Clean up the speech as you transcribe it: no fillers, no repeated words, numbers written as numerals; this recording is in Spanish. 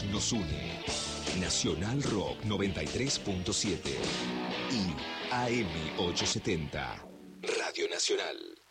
nos une. Nacional Rock 93.7 y AM 870. Radio Nacional.